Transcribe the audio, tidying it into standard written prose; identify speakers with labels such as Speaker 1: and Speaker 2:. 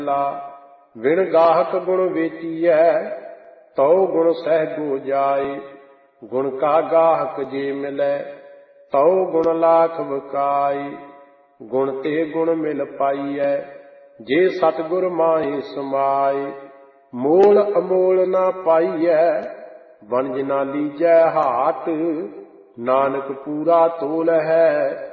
Speaker 1: बिन गाहक गुण बेचिए तो गुण सहगो जाए। गुण का गाहक जे मिले तो गुण लाख बकाए। गुण ते गुण मिल पाइए जे सतगुर माहि समाए। मोल अमोल ना पाइए वंज ना लीजै हाथ। नानक पूरा तोल है